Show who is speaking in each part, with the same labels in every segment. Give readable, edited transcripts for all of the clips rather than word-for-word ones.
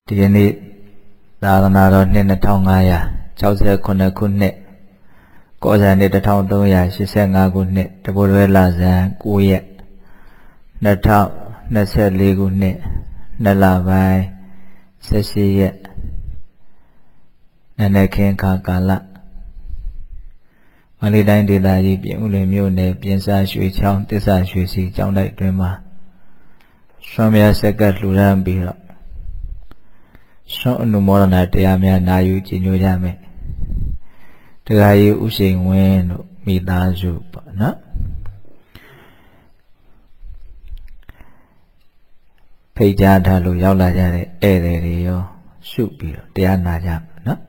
Speaker 1: ဒီကနေ့သာသနာတော်နှစ်2569ခုနှစ်ကောဇန်နှစ်1385ခုနှစ်တပိုးရွယ်လဇန်9ရက်2024ခုနှစ်နှစ်လပိုင်း18ရက်နနက်ခင်းခါကာလမန္တလေးတိုင်းဒေသကြီးပြင်ဦးလွင်မြို့နယ်ပြင်စာရွှေချောင်းတစ္ဆာရွှေစီကျောင်းတိုက်တွင်မှာဆွမ်းမြဆက်ကလှူဒန်းပြီးတော့ဆွမ်းအနုမောဒနာတရားများနာယူကြည်ညိုကြမယ်တရားကြီးဥရှိန်ဝင်းတို့မိသားစုပေါ့နော်ဖိတ်ကြားထားလို့ရောက်လာကြတဲ့ဧည့်သည်တွေရောရှုပြီးတော့တရားနာကြမယ်နော်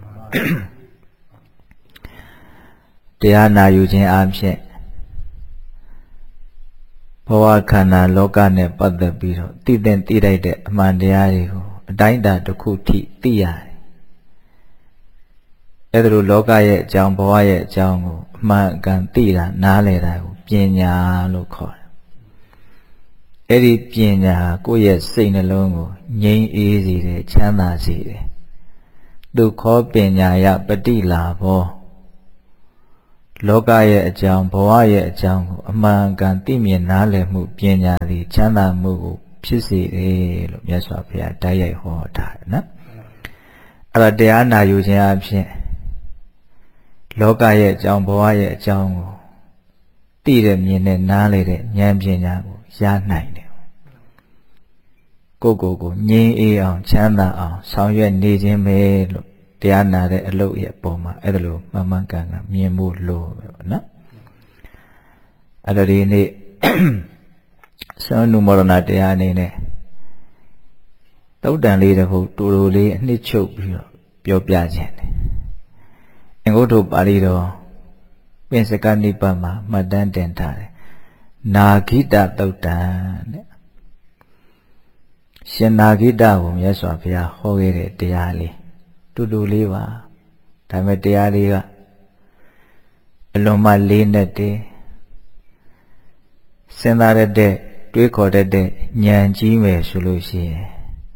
Speaker 1: တရားနာယူခြင်းအပြင်ဘဝခန္ဓာလောကနဲ့ပတ်သက်ပြီးတော့သိတဲ့သိလိုက်တဲ့အမှန်တရားတွေကိုအတိုင်းအတာတစ်ခုထိသိရတယ်။အဲဒါလိုလောကရဲ့အကြောင်းဘဝရဲ့အကြောင်းကိုအမှန်ကန်သိတာနားလည်တာကိုပညာလို့ခေါ်တယ်။အဲဒီပညာကိုယ့်ရဲ့စိတ်နှလုံးကိုငြိမ်းအေးစေတယ်ချမ်းသာစေတယ်။ဒုက္ခပညာယပฏิလာဘောလောကရဲ့အကြောင်းဘဝရဲ့အကြောင်းကိုအမှန်ကန်သိမြင်နားလည်မှုပညာသည်ချမ်းသာမှုကိုဖြစ်စေတယ်လို့မြတ်စွာဘုရားတိုက်ရိုက်ဟောထားတယ်နော်အဲ့ဒါတရားနာယူခြင်းအဖြစ်လောကရဲ့အကြောင်းဘဝရဲ့အကြောင်းကိုသိတဲ့မြင်တဲ့နားလည်တဲ့ဉာဏ်ပညာကိုရနိုင်တယ်ကိုငြိမ်းအေးအောင်ချမ်းသာအောင်ဆောင်ရွက်နေခြင်းပဲလို့တရားနာတဲ့အလုပ်ရဲ့ပုံမှာအဲ့ဒါလိုမှန်မှန်ကန်ကန်မြင်ဖို့လိုပဲပေါ့နော်အဲ့ဒါဒီနေ့သောနုမောဒနာတရားအနေနဲ့သုတ်တန်လေးတစ်ခုတူတူလေးအနှစ်ချုပ်ပြီးတော့ပြောပြခြင်းတယ်အင်္ဂုတ္တပါဠိတော်ပင်စကနိဗ္ဗာန်မှာမှတ်တမ်းတင်ထားတယ်နာဂိတသုတ်တန်တဲ့ရှင်နာဂိတကိုမြတ်စွာဘုရားဟောခဲ့တဲ့တရားလေးတူတူလေးပါဒါပေမဲ့တရားလေးကအလွန်မှလေးနဲ့တည်းစဉ်းစားရတဲ့တွေးခေါ်တတ်တဲ့ဉာဏ်ကြီးမယ်ဆိုလို့ရှိရင်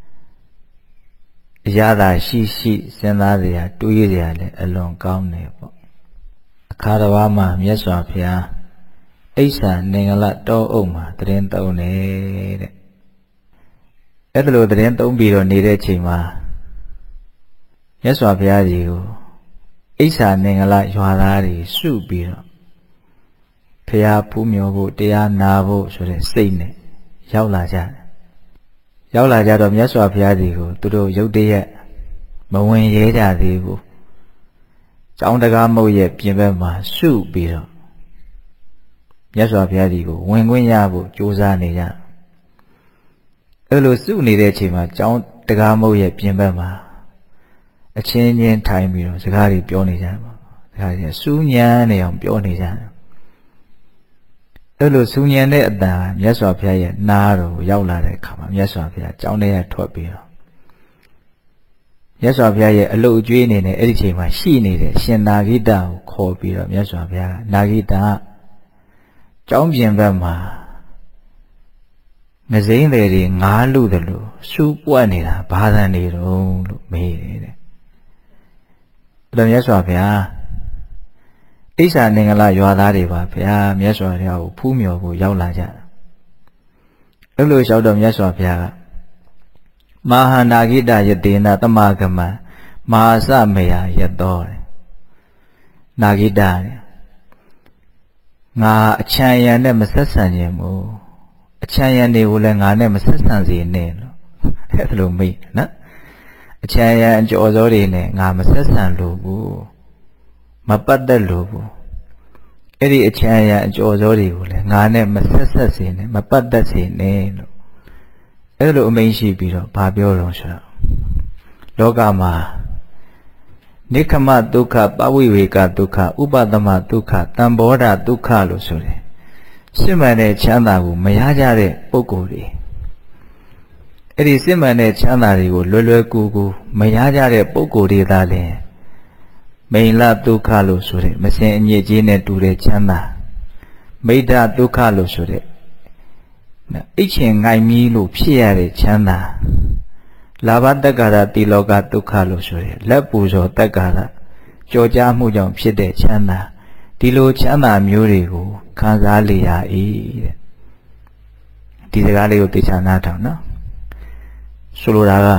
Speaker 1: အရသာရှိစဉ်းစားစရာတွေးစရာလည်းအလွန်ကောင်းတယ်ပေါ့အခါတစ်ပါးမှာမြတ်စွာဘုရားအိဋ္ဌာနင်္ဂလတောအုပ်မှာတရင်သုံးတယ်တဲ့အဲ့ဒါလိုတရင်သုံးပြီးတော့နေတဲ့ချိန်မှာမြတ်စွာဘုရားကြီးကိုအိဋ္ဌာနင်္ဂလရွာသားတွေစုပြီးတော့ဘုရားဖူးမြော်ဖို့တရားနာဖို့ဆိုတဲ့စိတ်နဲ့ရောက်လာကြတယ်ရောက်လာကြတော့မြတ်စွာဘုရားကြီးကိုသူတို့ရုတ်တရက်မဝင်ရဲကြသေးဘူးကျောင်းတကားမုတ်ရဲ့ပြင်ဘက်မှာစုပြီးတော့မြတ်စွာဘုရားကြီးကိုဝင်ခွင့်ရဖို့ကြိုးစားနေကြအဲ့လိုစုနေတဲ့အချိန်မှာကျောင်းတကားမုတ်ရဲ့ပြင်ဘက်မှာအချင်းချင်းထိုင်ပြီးတော့စကားတွေပြောနေကြပါစကားတွေစူးညံနေအောင်ပြောနေကြတယ်အဲ့လိုစူးညံတဲ့အတန်မြတ်စွာဘုရားရဲ့နားတော်ကိုရောက်လာတဲ့အခါမှာမြတ်စွာဘုရားကျောင်းထဲကထွက်ပြီးတော့မြတ်စွာဘုရားရဲ့အလုတ်အကျွေးအနေနဲ့အဲ့ဒီချိန်မှာရှိနေတဲ့ရှင်နာဂိတကိုခေါ်ပြီးတော့မြတ်စွာဘုရားကနာဂိတကျောင်းပြင်ဘက်မှာငစိမ့်တွေငားလူတယ်လို့စူးပွက်နေတာဘာသာနေတော့လို့မေးတယ်တဲ့အဲ့တော့မြတ်စွာဘုရားအိဋ္ဌာနင်္ဂလရွာသားတွေပါဘုရားမြတ်စွာဘုရားကိုဖူးမြော်ဖို့ရောက်လာကြတာအဲ့လိုလျှောက်တော့မြတ်စွာဘုရားကမဟာနာဂိတယတေနသမဂမံမဟာစမေယယတောတဲ့နာဂိတတဲ့ငါအချမ်းရံနဲ့မဆက်ဆံခြင်းမို့အချမ်းရံတွေကိုလည်းငါနဲ့မဆက်ဆံစေနဲ့လို့အဲ့လိုမိတ်နော်အချမ်းရံအကျော်စောတွေနဲ့ငါမဆက်ဆံလို့ဘူးမပတ်သက်လို့ဘူးအဲ့ဒီအချမ်းရံအကျော်စောတွေကိုလည်းငါနဲ့မဆက်ဆက်စေနဲ့မပတ်သက်စေနဲ့လို့အဲ့လိုအမိန့်ရှိပြီးတော့ဘာပြောတော့ဆိုတော့လောကမှာနိခမဒုက္ခပဝိဝေကဒုက္ခဥပသမဒုက္ခတံဘောဓဒုက္ခလို့ဆိုတယ်စစ်မှန်တဲ့ချမ်းသာကိုမရကြတဲ့ပုဂ္ဂိုလ်တွေအဲ့ဒီစစ်မှန်တဲ့ချမ်းသာတွေကိုလွယ်လွယ်ကူကူမရကြတဲ့ပုဂ္ဂိုလ်တွေသာလျှင်မိန်လဒုက္ခလို့ဆိုတဲ့မစင်အညစ်အကြေးနဲ့တူတဲ့ချမ်းသာမိဒ္ဒဒုက္ခလို့ဆိုတဲ့အိတ်ချင်ငိုင်မီးလို့ဖြစ်ရတဲ့ချမ်းသာလာဘတက္ကာရတိလောကဒုက္ခလို့ဆိုရယ်လက်ပူဇော်တက္ကာရကြော်ကြားမှုကြောင့်ဖြစ်တဲ့ချမ်းသာဒီလိုချမ်းသာမျိုးတွေကိုခံစားလေရ၏တဲ့ဒီစကားလေးကိုသိချာနားထောင်နော်ဆိုလိုတာက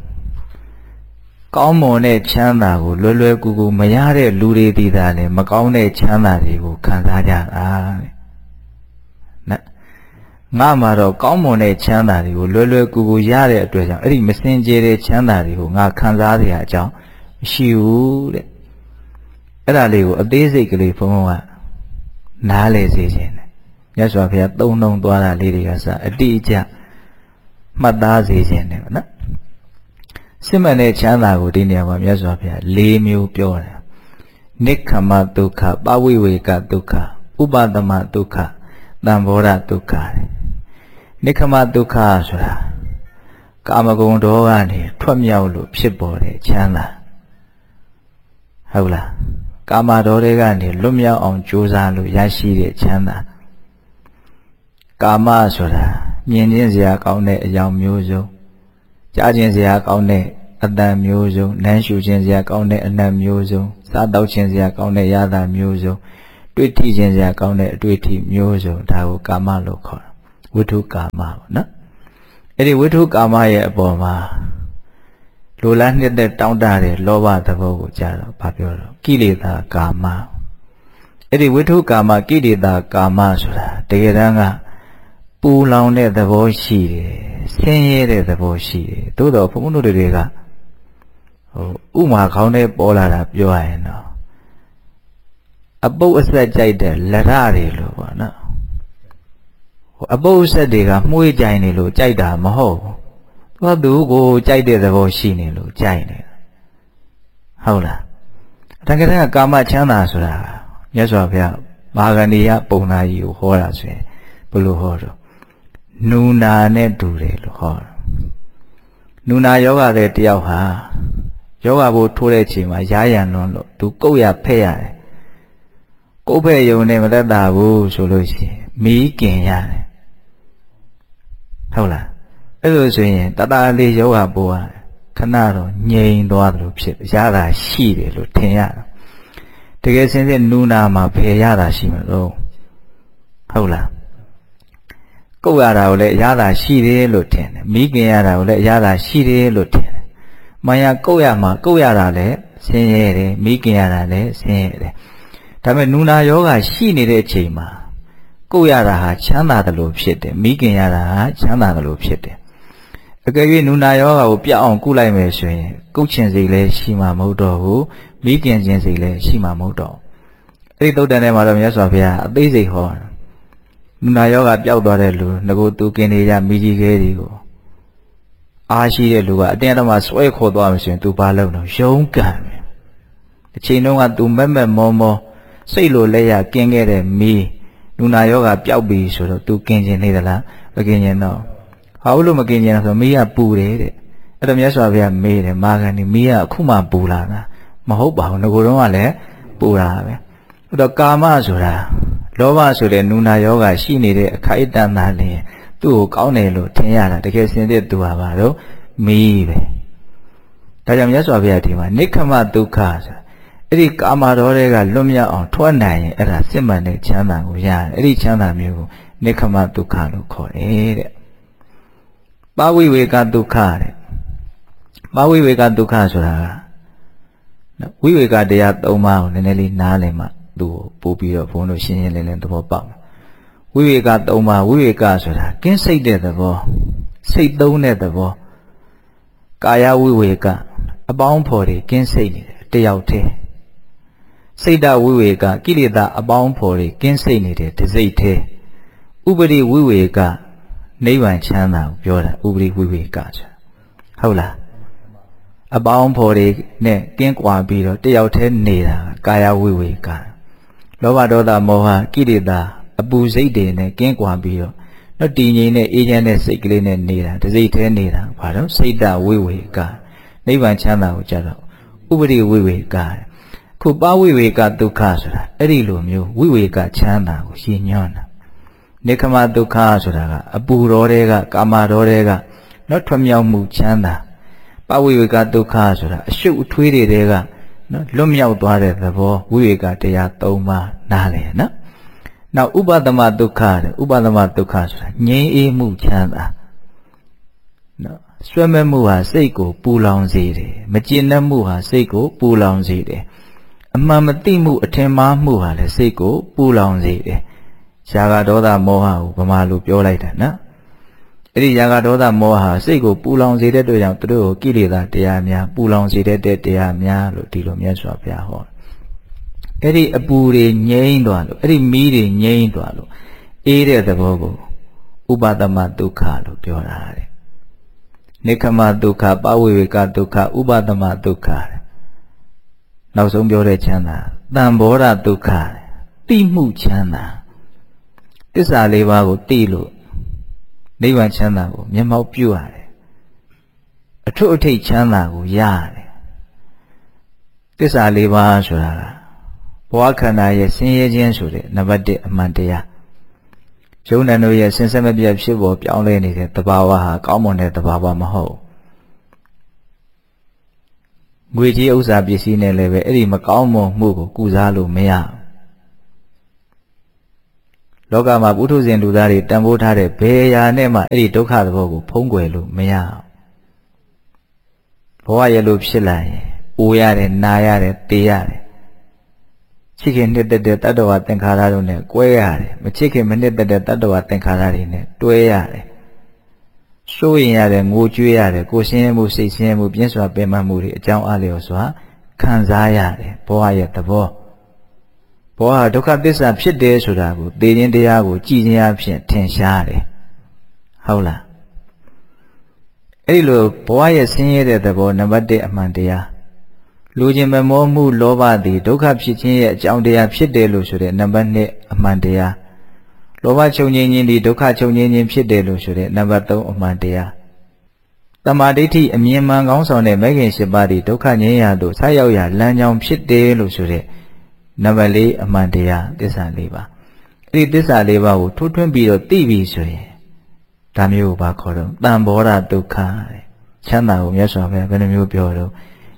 Speaker 1: ကောင်းမွန်တဲ့ချမ်းသာကိုလွယ်လွယ်ကူကူမရတဲ့လူတွေတည်တာလေမကောင်းတဲ့ချမ်းသာတွေကိုခံစားကြတာတဲ့နော်ငါမှာတော့ကောင်းမွန်တဲ့ချမ်းသာတွေကိုလွယ်လွယ်ကူကူရတဲ့အတွက်ကြောင့်အဲ့ဒီမစင်ကြယ်တဲ့ချမ်းသာတွေကိုငါခံစားရအကြောင်းမရှိဘူးတဲ့အဲ့ဒါလေးကိုအသေးစိတ်ကလေးဘုံကနားလေစေခြင်းတယ်မြတ်စွာဘုရားသုံးလုံးသွားတာလေးတွေကစအတိအကျမှတ်သားစေခြင်းတယ်နော်စစ်မှန်တဲ့ချမ်းသာကိုဒီနေရာမှာမြတ်စွာဘုရား၄မျိုးပြောတယ်နိက္ခမဒုက္ခပဝိဝေကဒုက္ခဥပသမဒုက္ခသံဘောဓဒုက္ခနိက္ခမဒုက္ခဆိုတာကာမဂုဏ်တော်ကနေထွက်မြောက်လို့ဖြစ်ပေါ်တဲ့ချမ်းသာဟုတ်လားကာမတော်တွေကနေလွတ်မြောက်အောင်ကြိုးစားလို့ရရှိတဲ့ချမ်းသာကာမဆိုတာမြင်ခြင်းစရာကောင်းတဲ့အကြောင်းမျိုးစုံကြားခြင်းစရာကောင်းတဲ့အတန်မျိုးစုံနမ်းရှုခြင်းစရာကောင်းတဲ့အနံ့မျိုးစုံစားတောက်ခြင်းစရာကောင်းတဲ့ရတာမျိုးစုံတွေ့ထိခြင်းစရာကောင်းတဲ့အတွေ့အထိမျိုးစုံဒါကိုကာမလို့ခေါ်တာဝိထုကာမပေါ့နော်အဲ့ဒီဝိထုကာမရဲ့အပေါ်မှာလိုလားနှစ်သက်တောင်းတတဲ့လောဘသဘောကိုကြားတော့ဘာပြောတော့ကိလေသာကာမအဲ့ဒီဝိထုကာမကိလေသာကာမဆိုတာတကယ်တမ်းကပူလောင်တဲ့သဘောရှိတယ်ဆင်းရဲတဲ့သဘောရှိတယ်သို့တော့ဘုန်းဘုန်းတို့တွေကဥမာခေါင်းနဲ့ပေါ်လာတာပြောရရင်တော့အပုပ်အဆက်ကြိုက်တဲ့လက်ရတွေလို့ပေါ့နော်အပုပ်အဆက်တွေကမှုေးကြိုင်နေလို့ကြိုက်တာမဟုတ်ဘူးသူကိုကြိုက်တဲ့သဘောရှိနေလို့ကြိုက်နေတာဟုတ်လားတကယ်တမ်းကာမချမ်းသာဆိုတာမြတ်စွာဘုရားမာဂန္ဒီယပုံနာကြီးကိုဟောတာဆိုရင်ဘယ်လိုဟောတော့နူနာနဲ့တူတယ်လို့ဟောတာနူနာယောဂတဲ့တယောက်ဟာယောဂဘိုးထိုးတဲ့အချိန်မှာရားရံလွန်းလို့သူကုတ်ရဖက်ရတယ်ကုတ်ဖက်ယုံနဲ့မသက်သာဘူးဆိုလို့ရှိရင်မီးกินရတယ်ဟုတ်လားအဲ့လိုဆိုရင်တတလေးယောဂဘိုးကခဏတော့ငြိမ်သွားတယ်လို့ဖြစ်ရတာရှိတယ်လို့ထင်ရတာတကယ်စင်စစ်နူနာမှာဖယ်ရတာရှိမလို့ဟုတ်လားကုတ်ရတာကိုလည်းအရသာရှိတယ်လို့ထင်တယ်မိခင်ရတာကိုလည်းအရသာရှိတယ်လို့ထင်တယ်မာယာကုတ်ရမှာကုတ်ရတာလည်းဆင်းရဲတယ်မိခင်ရတာလည်းဆင်းရဲတယ်ဒါပေမဲ့နူနာယောဂရှိနေတဲ့အချိန်မှာကုတ်ရတာဟာချမ်းသာတယ်လို့ဖြစ်တယ်မိခင်ရတာဟာချမ်းသာတယ်လို့ဖြစ်တယ်အကယ်၍နူနာယောဂကိုပြအောင်ကုလိုက်မယ်ဆိုရင်ကုတ်ချင်စိတ်လည်းရှိမှာမဟုတ်တော့ဘူးမိခင်ခြင်းစိတ်လည်းရှိမှာမဟုတ်တော့အဲ့ဒီသုတ်တန်ထဲမှာတော့မြတ်စွာဘုရားအသေးစိတ်ဟောနူနာယောဂပျောက်သွားတဲ့လူငကိုသူกินနေရမိကြီးခဲတွေကိုအားရှိတဲ့လူကအတင်းအဓမ္မဆွဲခေါ်သွားမှဆိုရင်သူဘာလုပ်တော့ရုံးကန်မယ်အချိန်တုန်းကသူမက်မက်မောမောစိတ်လိုလက်ရกินခဲ့တဲ့မီးနူနာယောဂပျောက်ပြီဆိုတော့သူกินခြင်းနေသလားမกินခြင်းတော့ဟာလို့မกินခြင်းဆိုမီးကပူတယ်တဲ့အဲ့တော့မြတ်စွာဘုရားမေးတယ်မာဂန္ဒီမီးကအခုမှပူလာတာမဟုတ်ပါဘူးငကိုတော့ကလည်းပူတာပဲအဲ့တော့ကာမဆိုတာလောဘဆိုတဲ့နူနာယောဂရှိနေတဲ့အခိုက်အတန့်သားလင်းသူ့ကိုကောင်းတယ်လို့ထင်ရတာတကယ်စင်တဲ့သူဟာဘာလို့မီးပဲဒါကြောင့်မြတ်စွာဘုရားဒီမှာနိက္ခမဒုက္ခဆိုအဲ့ဒီကာမတော်တွေကလွတ်မြောက်အောင်ထွက်နိုင်ရင်အဲ့ဒါစစ်မှန်တဲ့ချမ်းသာကိုရတယ်အဲ့ဒီချမ်းသာမျိုးကိုနိက္ခမဒုက္ခလို့ခေါ်တယ်တဲ့ပဝိဝေကဒုက္ခတဲ့ပဝိဝေကဒုက္ခဆိုတာဝိဝေကတရား၃ပါးကိုနည်းနည်းလေးနားလည်မှသူ့ကိုပို့ပြီးတော့ဘုန်းတို့ရှင်းရှင်းလင်းလင်းသဘောပေါက်ဝိဝေက၃ပါးဝိဝေကဆိုတာကင်းစိတ်တဲ့သဘောစိတ်သုံးတဲ့သဘောကာယဝိဝေကအပေါင်းဖော်တွေကင်းစိတ်နေတယ်တယောက်တည်းစိတ်တဝိဝေကကိလေသာအပေါင်းဖော်တွေကင်းစိတ်နေတယ်တစ်စိတ်တည်းဥပရိဝိဝေကနိဗ္ဗာန်ချမ်းသာကိုပြောတာဥပရိဝိဝေကဆိုတာဟုတ်လားအပေါင်းဖော်တွေနဲ့ကင်းကွာပြီးတော့တယောက်တည်းနေတာကာယဝိဝေကလောဘဒေါသမောဟကိလေသာအပူစိတ်တွေနဲ့ကင်းကွာပြီးတော့တော့တည်ငြိမ်တဲ့အေးချမ်းတဲ့စိတ်ကလေးနဲ့နေတာတစ်စိတ်တည်းနေတာဘာလို့စိတ်တဝိဝေကနိဗ္ဗာန်ချမ်းသာကိုကြတော့ဥပရိဝိဝေကခုပဝိဝေကဒုက္ခဆိုတာအဲ့ဒီလိုမျိုးဝိဝေကချမ်းသာကိုရှင်းညွှန်းတာနိက္ခမဒုက္ခဆိုတာကအပူတော်တွေကကာမတော်တွေကတော့ထွမြောက်မှုချမ်းသာပဝိဝေကဒုက္ခဆိုတာအရှုပ်အထွေးတွေကနော်လွတ်မြောက်သွားတဲ့သဘောဝိဝေကတရား၃ပါးနားလည်နော်နောက်ဥပသမဒုက္ခတဲ့ဥပသမဒုက္ခဆိုတာငြိမ်းအေးမှုချမ်းသာနော်ဆွဲမဲ့မှုဟာစိတ်ကိုပူလောင်စေတယ်မကျေနပ်မှုဟာစိတ်ကိုပူလောင်စေတယ်အမှန်မသိမှုအထင်မှားမှုဟာလည်းစိတ်ကိုပူလောင်စေတယ်ရာဂဒေါသမောဟကိုဗမာလိုပြောလိုက်တာနော်အဲ့ဒီရာဂဒေါသမောဟစိတ်ကိုပူလောင်စေတဲ့အတွက်ကြောင့်သူတို့ကိုကိလေသာတရားများပူလောင်စေတဲ့တရားများလို့ဒီလိုမြတ်စွာဘုရားဟောအဲ့ဒီအပူတွေငြိမ်းသွားလို့အဲ့ဒီမီးတွေငြိမ်းသွားလို့အေးတဲ့သဘောကိုဥပသမဒုက္ခလို့ပြောတာတဲ့နိက္ခမဒုက္ခပဝိဝေကဒုက္ခဥပသမဒုက္ခနောက်ဆုံးပြောတဲ့ချမ်းသာတံဘောဓဒုက္ခတိမှုချမ်းသာသစ္စာ၄ပါးကိုသိလို့နိဗ္ဗာန်ချမ်းသာကိုမျက်မှောက်ပြုရတယ်အထွတ်အထိပ်ချမ်းသာကိုရတယ်သစ္စာ၄ပါးဆိုတာကဘဝခန္ဓာရဲ့ဆင်းရဲခြင်းဆိုတဲ့နံပါတ်1အမှန်တရားယုံနာတို့ရဲ့ဆင်းရဲမပြတ်ဖြစ်ပေါ်ပြောင်းလဲနေတဲ့သဘာဝဟာကောင်းမွန်တဲ့သဘာဝမဟုတ်ငွေကြီးဥစ္စာပစ္စည်းနဲ့လည်းပဲအဲ့ဒီမကောင်းမွန်မှုကိုကုစားလို့မရလောကမှာပုထုဇဉ်လူသားတွေတန်ဖိုးထားတဲ့ဘယ်ရာနဲ့မှအဲ့ဒီဒုက္ခသဘောကိုဖုံးကွယ်လို့မရဘဝရဲ့လို့ဖြစ်လာရင်အိုရတယ်နာရတယ်တေးရတယ်ချစ်ခင်နှစ်သက်တဲ့တတ္တဝသင်္ခါရတို့နဲ့ကွဲရတယ်မချစ်ခင်မနှစ်သက်တဲ့တတ္တဝသင်္ခါရတွေနဲ့တွဲရတယ်စိုးရင်ရတယ်ငိုကြွေးရတယ်ကိုယ်ဆင်းရဲမှုစိတ်ဆင်းရဲမှုပြင်းစွာပင်ပန်းမှုတွေအကြောင်းအားလျော်စွာခံစားရတယ်ဘဝရဲ့သဘောဘဝဒုက္ခသစ္စာဖြစ်တယ်ဆိုတာကိုသိခြင်းတရားကိုကြည်ခြင်းအဖြစ်ထင်ရှားတယ်ဟုတ်လားအဲ့ဒီလိုဘဝရဲ့ဆင်းရဲတဲ့သဘောနံပါတ်1အမှန်တရားလူချင်းမမောမှုလောဘသည်ဒုက္ခဖြစ်ခြင်းရဲ့အကြောင်းတရားဖြစ်တယ်လို့ဆိုတဲ့နံပါတ်2အမှန်တရားလောဘချုပ်ငြိမ်းခြင်းသည်ဒုက္ခချုပ်ငြိမ်းခြင်းဖြစ်တယ်လို့ဆိုတဲ့နံပါတ်3အမှန်တရားတမာဒိဋ္ဌိအမြင်မှန်ကောင်းဆောင်တဲ့မဂ်ခင်7ပါးသည်ဒုက္ခငြိမ်းရာသို့ဆက်ရောက်ရာလမ်းကြောင်းဖြစ်တယ်လို့ဆိုတဲ့နံပါတ်4အမှန်တရားသစ္စာ4ပါးအဲ့ဒီသစ္စာ4ပါးကိုထိုးထွင်းပြီးတော့သိပြီဆိုရင်ဒါမျိုးကိုဘာခေါ်တော့တံဘောဓဒုက္ခတဲ့ချမ်းသာကိုမြတ်စွာဘုရားဘယ်နှမျိုးပြောတော့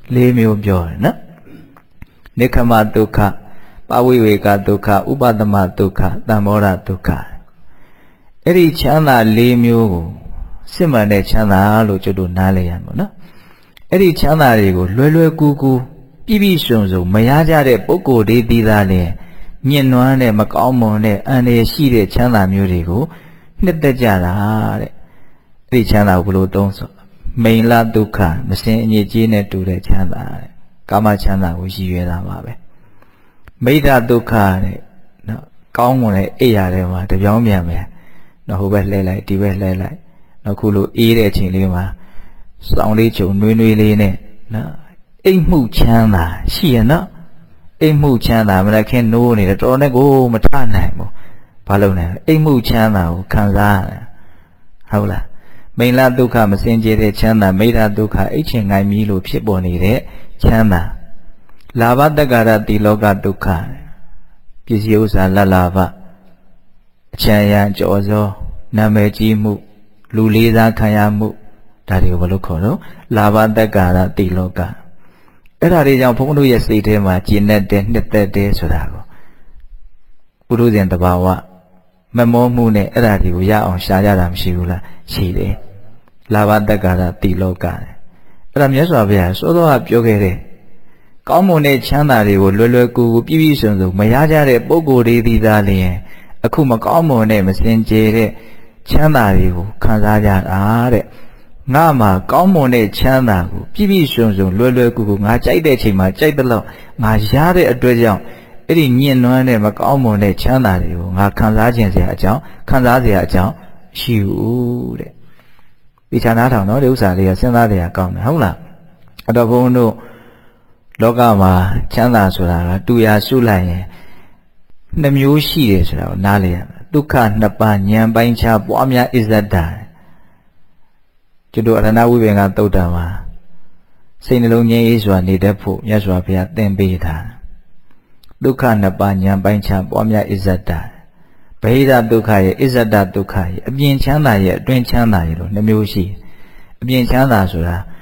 Speaker 1: 4မျိုးပြောတယ်နော်နိက္ခမဒုက္ခပဝိဝေကဒုက္ခဥပသမဒုက္ခတံဘောဓဒုက္ခအဲ့ဒီချမ်းသာ4မျိုးကိုစစ်မှန်တဲ့ချမ်းသာလို့ကျွတ်တို့နားလည်ရမှာနော်အဲ့ဒီချမ်းသာတွေကိုလွယ်လွယ်ကူကူပြည့်ပြည့်စုံစုံမရကြတဲ့ပုဂ္ဂိုလ်တွေဒီသားလင်ညှဉ်းနွမ်းတဲ့မကောင်းမွန်တဲ့အန္တရာယ်ရှိတဲ့ချမ်းသာမျိုးတွေကိုနှစ်သက်ကြတာတဲ့အဲ့ဒီချမ်းသာကိုဘယ်လိုသုံးဆိုမိန်လဒုက္ခမစင်အညစ်အကြေးနဲ့တူတဲ့ချမ်းသာတဲ့ကာမချမ်းသာကိုရည်ရွယ်တာပါပဲမိဒ္ဓဒုက္ခတဲ့နော်ကောင်းမွန်တဲ့အိယာတွေမှာတပြောင်းပြန်ပဲနော်ဟိုဘက်လှည့်လိုက်ဒီဘက်လှည့်လိုက်နော်ခုလိုအေးတဲ့အချိန်လေးမှာစောင်းလေးချုပ်နွေးနွေးလေးနဲ့နော်အိမ်မှုချမ်းသာရှိရနော်အိမ်မှုချမ်းသာမလားခင်နိုးနေတယ်တော်နဲ့ကိုမထနိုင်ဘူးဘာလို့လဲအိမ်မှုချမ်းသာကိုခံစားရတယ်ဟုတ်လားမိန်လဒုက္ခမစင်ကြယ်တဲ့ချမ်းသာမိဒ္ဓဒုက္ခအိတ်ချင်ငိုင်းမီလို့ဖြစ်ပေါ်နေတဲ့ချမ်းသာလာဘတက္ကာရတိလောကဒုက္ခပစ္စည်းဥစ္စာလလာဘအချမ်းရံကြော်စောနာမည်ကြီးမှုလူလေးစားခံရမှုဒါတွေကိုဘယ်လိုခေါ်တော့လာဘတက္ကာရတိလောကအဲ့ဒါတွေကြောင့်ဘုန်းတို့ရဲ့စိတ်ထဲမှာကျဉ်တ်တဲ့နှစ်သက်တဲ့ဆိုတာကိုပုရုဇဉ်တဘာဝမမောမှုနဲ့အဲ့ဒါတွေကိုရအောင်ရှားကြတာမရှိဘူးလားရှိတယ်လာဘတက္ကာရတိလောကအဲ့ဒါမြတ်စွာဘုရားစောစောကပြောခဲ့တဲ့ကောင်းမွန်တဲ့ချမ်းသာတွေကိုလွယ်လွယ်ကူကူပြည့်ပြည့်စုံစုံမရကြတဲ့ပုဂ္ဂိုလ်တွေဒီသားလျင်အခုမကောင်းမွန်တဲ့မစင်ကြယ်တဲ့ချမ်းသာတွေကိုခံစားကြတာတဲ့ငါမှာကောင်းမွန်တဲ့ချမ်းသာကိုပြည့်ပြည့်စုံစုံလွယ်လွယ်ကူကူငါကြိုက်တဲ့အချိန်မှာကြိုက်တဲ့လောက်ငါရတဲ့အတွက်ကြောင့်အဲ့ဒီညှဉ်းနှွမ်းတဲ့မကောင်းမွန်တဲ့ချမ်းသာတွေကိုငါခံစားခြင်းစရာအကြောင်းခံစားစရာအကြောင်းရှိဘူးတဲ့ဒီခြားနားထောင်တော့ဒီဥစ္စာလေးကစဉ်းစားတရားကောင်းတယ်ဟုတ်လားအဲ့တော့ဘုန်းတို့လောကမှာချမ်းသာဆိုတာကတူရာစုလိုက်ရင်2မျိုးရှိတယ်ဆိုတာကိုနားလည်ရမယ်ဒုက္ခ2ပါးဉာဏ်ပိုင်းခြားပွားများဣဇဒ္ဒကျွတ်တို့အရဏဝိပင်္ဂသုတ်တံမှာစိတ်နှလုံးငြိမ်းအေးစွာနေတတ်ဖို့မြတ်စွာဘုရားသင်ပေးတာဒုက္ခ2ပါးဉာဏ်ပိုင်းခြားပွားများဣဇဒ္ဒဗဟိတဒုက္ခရဲ့ဣဇဒ္ဒဒုက္ခရဲ့အပြင်ချမ်းသာရဲ့အတွင်းချမ်းသာရဲ့လို့2မျိုးရှိအပြင်ချမ်းသာဆိုတာ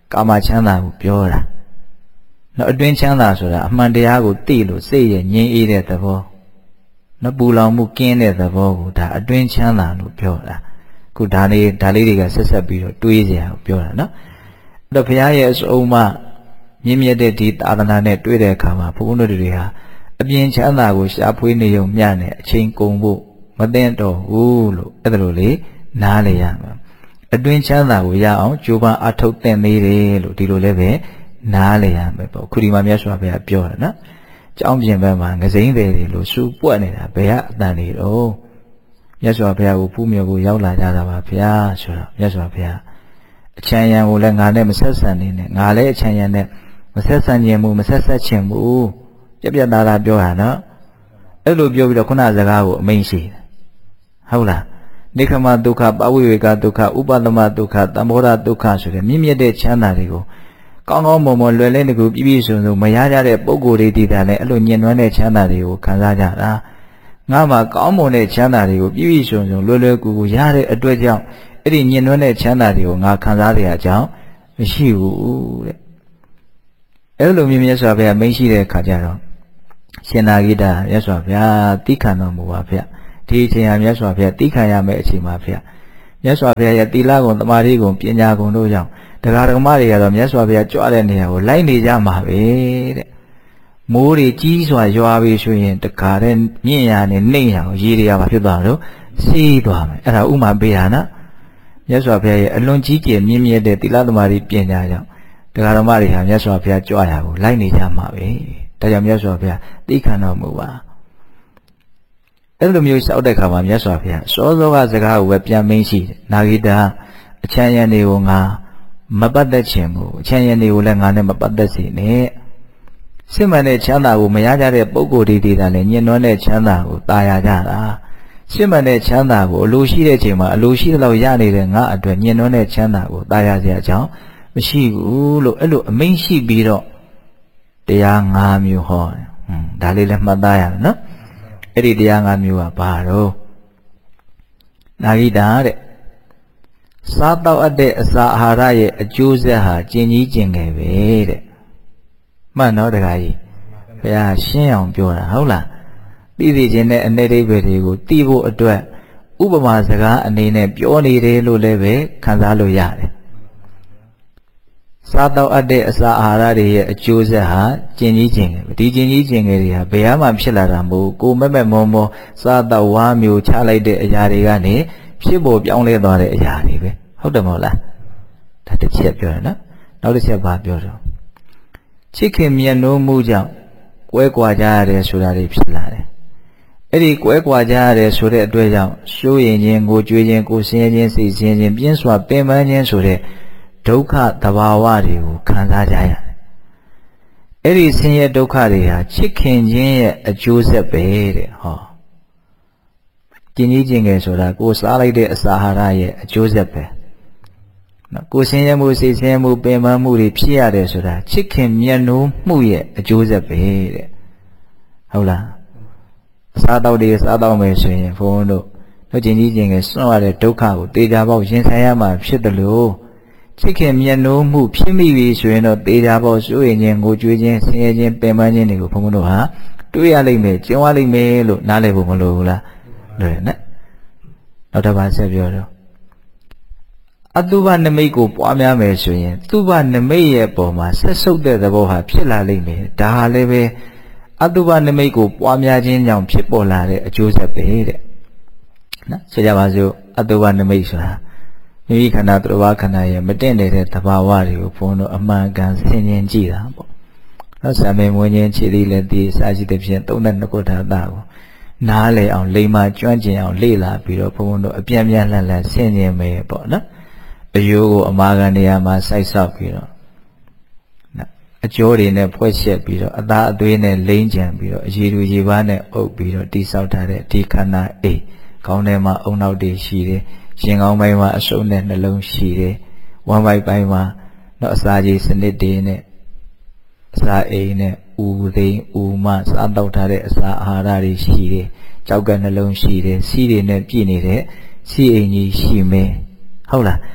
Speaker 1: ကာမချမ်းသာကိုပြောတာနော်အတွင်းချမ်းသာဆိုတာအမှန်တရားကိုသိလို့စိတ်ရဲ့ငြိမ်းအေးတဲ့သဘောနော်ပူလောင်မှုကင်းတဲ့သဘောကိုဒါအတွင်းချမ်းသာလို့ပြောတာခုဒါလေးတွေကဆက်ဆက်ပြီးတော့တွေးကြရအောင်ပြောတာနော်အဲ့တော့ဘုရားရဲ့အစုံအမမြင့်မြတ်တဲ့ဒီသာသနာနဲ့တွေ့တဲ့အခါမှာဘုန်းတော်တွေဟာအပြင်ချမ်းသာကိုရှာဖွေနေုံမျှနဲ့အချိန်ကုန်ဖို့မသိတော့ဘူးလို့အဲ့ဒါလိုလေနားလေရမှာအတွင်းချမ်းသာကိုရအောင်ကြိုးပမ်းအထောက်သင့်သေးတယ်လို့ဒီလိုလည်းပဲနားလေရမယ်ပေါ့ခုဒီမှာမြတ်စွာဘုရားပြောတာနော်ကျောင်းပြင်ဘက်မှာငစိမ့်တွေလို့စူပွက်နေတာဘယ်ကအတန်တွေတော့မြတ်စွာဘုရားကိုဖူးမြော်ကိုရောက်လာကြတာပါဗျာဆိုတော့မြတ်စွာဘုရားအချမ်းရံကိုလည်းငါနဲ့မဆက်ဆံနေနဲ့ငါလည်းအချမ်းရံနဲ့မဆက်ဆံခြင်းမဆက်ဆက်ခြင်းဘူးပြသားသားပြောတာနော်အဲ့လိုပြောပြီးတော့ခုနစကားကိုအမိန့်ရှိတယ်ဟုတ်လားနိခမဒုက္ခပဝိဝေကဒုက္ခဥပသမဒုက္ခသမောဒဒုက္ခဆိုတဲ့မြင့်မြတ်တဲ့ချမ်းသာတွေကိုကောင်းကောင်းမွန်မွန်လွယ်လင်းတကူပြည့်ပြည့်စုံစုံမရကြတဲ့ပုဂ္ဂိုလ်တွေတည်တယ်လည်းအဲ့လိုညှဉ်းနှွမ်းတဲ့ချမ်းသာတွေကိုခံစားကြတာငါမှာကောင်းမွန်တဲ့ချမ်းသာတွေကိုပြည့်ပြည့်စုံစုံလွယ်လွယ်ကူကူရတဲ့အတွက်ကြောင့်အဲ့ဒီညှဉ်းနှွမ်းတဲ့ချမ်းသာတွေကိုငါခံစားရတဲ့အကြောင်းမရှိဘူးတဲ့အဲ့လိုမြတ်စွာဘုရားမိန့်ရှိတဲ့အခါကျတော့ရှင်နာဂိတမြတ်စွာဘုရားတိခံတော်မူပါဗျဒီအချိန်ဟာမြတ်စွာဘုရားတိခံရမယ့်အချိန်ပါဗျမြတ်စွာဘုရားရဲ့သီလကုံသမာဓိကုံပညာကုံတို့ကြောင့်တရားဓမ္မတွေကတော့မြတ်စွာဘုရားကြွတဲ့နေရာကိုလိုက်နေကြမှာပဲတဲ့မိုးတွေကြီးစွာရွာပြီးဆိုရင်တခါတည်းမြင့်ရနဲ့နှိမ့်ရအောင်ရေတွေကဘာဖြစ်သွားလို့စီးသွားမယ်အဲ့ဒါဥမာပေးတာနော်မြတ်စွာဘုရားရဲ့အလွန်ကြီးကျယ်မြင့်မြတ်တဲ့သီလသမာဓိပညာကြောင့်တရားဓမ္မတွေဟာမြတ်စွာဘုရားကြွရကိုလိုက်နေကြမှာပဲဒါကြောင့်မြတ်စွာဘုရားသိခံတော်မူပါအဲ့လိုမျိုးလျှောက်တဲ့ခါမှာမြတ်စွာဘုရားစောစောကစကားကိုပဲပြန်မင်းရှိတယ်နာဂိတာအချမ်းရံတွေကိုငါမပတ်သက်ခြင်းဘူးအချမ်းရံတွေကိုလည်းငါနဲ့မပတ်သက်စေနဲ့စစ်မှန်တဲ့ချမ်းသာကိုမရကြတဲ့ပုဂ္ဂိုလ်တွေတည်းလည်းညှဉ်းနှွမ်းတဲ့ချမ်းသာကိုตายရကြတာစစ်မှန်တဲ့ချမ်းသာကိုအလိုရှိတဲ့ချိန်မှာအလိုရှိတဲ့လောက်ရနေတဲ့ငါအတွက်ညှဉ်းနှွမ်းတဲ့ချမ်းသာကိုตายရစရာအကြောင်းမရှိဘူးလို့အဲ့လိုအမိန့်ရှိပြီးတော့တရား၅မျိုးဟောတယ်ဒါလေးလည်းမှတ်သားရမယ်နော်အဲ့ဒီတရား၅မျိုးကဘာတော့နာဂိတာတဲ့စားတော့အပ်တဲ့အစာအာဟာရရဲ့အကျိုးဆက်ဟာကျင်ကြီးကျင်ငယ်ပဲတဲ့မှန်တော့တခါကြီးဘုရားရှင်းအောင်ပြောတာဟုတ်လားသိသိချင်းနဲ့အနေအိဗေတွေကိုသိဖို့အတွက်ဥပမာစကားအနေနဲ့ပြောနေတယ်လို့လည်းပဲခံစားလို့ရတယ်စားတော့အပ်တဲ့အစာအာဟာရတွေရဲ့အကျိုးဆက်ဟာကျင်ကြီးကျင်ငယ်ပဲဒီကျင်ကြီးကျင်ငယ်တွေဟာဘယ်မှဖြစ်လာတာမဟုတ်ကိုမက်မက်မောမောစားတော့ဝါမျိုးချလိုက်တဲ့အရာတွေကနေဖြစ်ပေါ်ပြောင်းလဲသွားတဲ့အရာတွေပဲဟုတ်တယ်မဟုတ်လားဒါတစ်ချက်ပြောရနော်နောက်တစ်ချက်ဘာပြောတော့ချစ်ခင်မြတ်နိုးမှုကြောင့်ကွဲကွာကြရတယ်ဆိုတာတွေဖြစ်လာတယ်အဲ့ဒီကွဲကွာကြရတယ်ဆိုတဲ့အတွက်ကြောင့်ရှိုးရင်ချင်းကိုကြွေးချင်းကိုဆင်းရဲချင်းစိတ်ဆင်းရဲချင်းပြင်းစွာပင်ပန်းခြင်းဆိုတဲ့ဒုက္ခသဘာဝတွေကိုခံစားကြရတယ်အဲ့ဒီဆင်းရဲဒုက္ခတွေဟာချစ်ခင်ခြင်းရဲ့အကျိုးဆက်ပဲတဲ့ဟောကျင်ကြီးကျင်ငယ်ဆိုတာကိုစားလိုက်တဲ့အစာအာဟာရရဲ့အကျိုးဆက်ပဲနော်ကိုဆင်းရဲမှုစိတ်ဆင်းရဲမှုပင်ပန်းမှုတွေဖြစ်ရတယ်ဆိုတာချစ်ခင်မြတ်နိုးမှုရဲ့အကျိုးဆက်ပဲတဲ့ဟုတ်လားအစားတောက်တွေစားတောက်မယ်ဆိုရင်ဘုန်းတို့ကျင်ကြီးကျင်ငယ်စွန့်ရတဲ့ဒုက္ခကိုတေချာပေါက်ရင်ဆိုင်ရမှာဖြစ်တယ်လို့ချစ်ခင်မြတ်နိုးမှုဖြစ်မိပြီဆိုရင်တော့တေချာပေါက်စိုးရင်ချင်းကိုကြွေးချင်းဆင်းရဲချင်းပင်ပန်းခြင်းတွေကိုဘုန်းတို့ဟာတွေ့ရလိမ့်မယ်ကျင့်ရလိမ့်မယ်လို့နားလည်ဖို့မလိုဘူးလားလွယ်နဲ့နောက်တစ်ပါးဆက်ပြောတော့အတုပနမိတ်ကိုပွားများမယ်ဆိုရင်သူပနမိတ်ရဲ့ပုံမှာဆက်ဆုပ်တဲ့သဘောဟာဖြစ်လာလိမ့်မယ်ဒါဟာလည်းပဲအတုပနမိတ်ကိုပွားများခြင်းကြောင့်ဖြစ်ပေါ်လာတဲ့အကျိုးဆက်ပဲတဲ့နော်ဆိုကြပါစို့အတုပနမိတ်ဆိုတာမိမိခန္ဓာသတ္တဝါခန္ဓာရဲ့မတင့်နေတဲ့သဘာဝတွေကိုဘုန်းတို့အမှန်ကန်ဆင်ခြင်ကြည့်တာပေါ့နော်ဆံမေမွေးခြင်းခြေသေးလက်သေးစာရှိတဲ့ဖြင့်32ခုထာတာကိုနားလေအောင်လိမ္မာကျွမ်းကျင်အောင်လေ့လာပြီးတော့ဘုန်းတို့အပြည့်အလှန်ဆင်ခြင်မယ်ပေါ့နော်အယိုးကိုအမာခံနေရာမှာစိုက်ဆောက်ပြီးတော့အကျိုးတွေနဲ့ဖွဲ့ချက်ပြီးတော့အသားအသွေးနဲ့လိမ့်ကြံပြီးတော့အရည်သူရေပါးနဲ့အုပ်ပြီးတော့တိဆောက်ထားတဲ့ဒီခန္ဓာအိမ်ခေါင်းထဲမှာအုံနောက်တွေရှိတယ်ရင်ကောင်းပိုင်းမှာအစုံနဲ့နှလုံးရှိတယ်ဝမ်းပိုက်ပိုင်းမှာတော့အစာကြီးစနစ်တွေနဲ့အစာအိမ်နဲ့ဥသိမ်းဥမစားတောက်ထားတဲ့အစာအာဟာရတွေရှိတယ်ကြောက်ကနှလုံးရှိတယ်စီးတွေနဲ့ပြည့်နေတဲ့စီးအိမ်ကြီးရှိမယ်ဟုတ်လား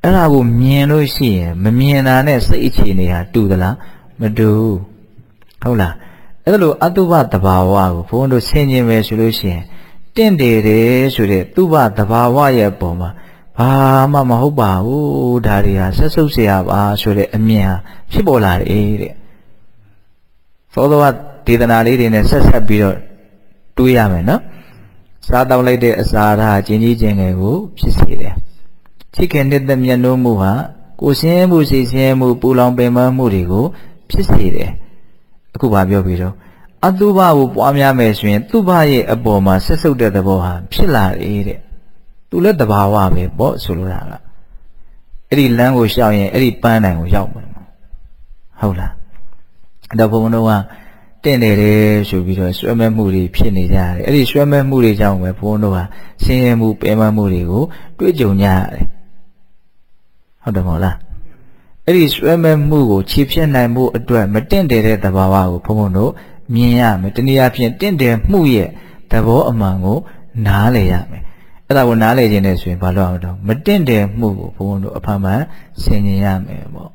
Speaker 1: အဲ့ဒါကိုမြင်လို့ရှိရင်မမြင်တာနဲ့စိတ်အခြေအနေဟာတူသလားမတူဟုတ်လားအဲ့လိုအတုပတဘာဝကိုဘုန်းတို့ဆင်ခြင်ပဲဆိုလို့ရှိရင်တင့်တယ်တယ်ဆိုတဲ့တုပတဘာဝရဲ့အပေါ်မှာဘာမှမဟုတ်ပါဘူးဒါတွေဟာဆက်ဆုပ်เสียပါဆိုတဲ့အမြင်ဟာဖြစ်ပေါ်လာတယ်တဲ့သောသောဒေသနာလေးတွေနဲ့ဆက်ပြီးတော့တွေးရမယ်နော်စားတောက်လိုက်တဲ့အစာဓာတ်ချင်းကြီးချင်းငယ်ကိုဖြစ်စေတယ်ချစ်ခင်တဲ့မျက်နှာမှုဟာကိုရှင်းမှုစိတ်ရှင်းမှုပူလောင်ပင်ပန်းမှုတွေကိုဖြစ်စေတယ်အခုဘာပြောပြီးတော့အတုပကိုပွားများမယ်ဆိုရင်သူ့ဘရဲ့အပေါ်မှာဆက်ဆုပ်တဲ့သဘောဟာဖြစ်လာတယ်တဲ့သူလည်းတဘာဝပဲပေါ့ဆိုလိုတာကအဲ့ဒီလမ်းကိုရှောက်ရင်အဲ့ဒီပန်းတိုင်ကိုရောက်မှာဟုတ်လားအဲ့တော့ဘုံတို့ကတင့်တယ်တယ်ဆိုပြီးတော့ဆွဲမဲ့မှုတွေဖြစ်နေကြတယ်အဲ့ဒီဆွဲမဲ့မှုတွေကြောင့်ပဲဘုံတို့ဟာဆင်းရဲမှုပင်ပန်းမှုတွေကိုတွေ့ကြုံကြရတယ်ဟုတ်တယ်မဟုတ်လားအဲ့ဒီဆွဲမဲ့မှုကိုခြေဖြတ်နိုင်မှုအတွက်မတင့်တယ်တဲ့သဘာဝကိုဘုံတို့မြင်ရမယ်တနည်းအားဖြင့်တင့်တယ်မှုရဲ့သဘောအမှန်ကိုနားလည်ရမယ်အဲ့ဒါကိုနားလည်ခြင်းနဲ့ဆိုရင်ဘာလို့အောင်တော့မတင့်တယ်မှုကိုဘုံတို့အဖန်မှန်ဆင်ញင်ရမယ်ပေါ့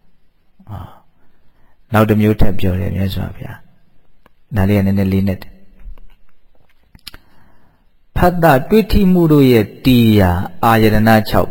Speaker 1: နောက်တစ်မျိုးထပ်ပြောတယ်မြတ်စွာဘုရားဒါလေးကနည်းနည်းလေးနဲ့ဖတ်တာတွေ့ထိမှုတို့ရဲ့တီယာအာယတနာ6